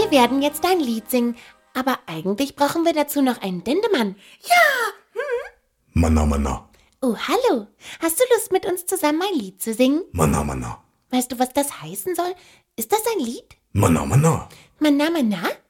Wir werden jetzt ein Lied singen, aber eigentlich brauchen wir dazu noch einen Dendemann. Ja. Manna, Manna. Oh, hallo. Hast du Lust, mit uns zusammen ein Lied zu singen? Manna, Manna. Weißt du, was das heißen soll? Ist das ein Lied? Manna, Manna. Manna, Manna?